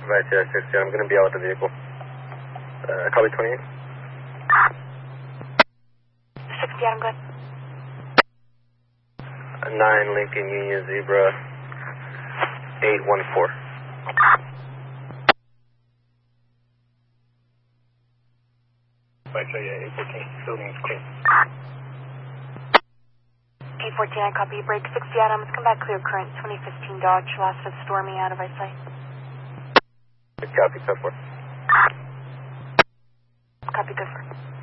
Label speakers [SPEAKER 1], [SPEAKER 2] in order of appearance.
[SPEAKER 1] Right, yeah, 60. I'm going to be out with the vehicle. Copy 28.
[SPEAKER 2] 60, I'm good.
[SPEAKER 1] 9 Lincoln Union Zebra 814. Right, yeah, 814. Building's clear.
[SPEAKER 2] 814, I copy. Break 60 Adams. Come back clear current. 2015 Dodge. Lost of Stormy out of eyesight.
[SPEAKER 1] Copy, 10-4.
[SPEAKER 2] Copy, good for.